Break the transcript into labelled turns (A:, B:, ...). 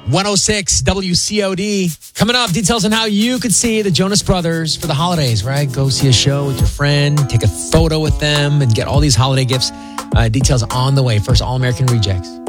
A: 106 WCOD. Coming up, details on how you could see the Jonas Brothers for the holidays, right? Go see a show with your friend, take a photo with them, and get all these holiday gifts. Details on the way. First, All American Rejects.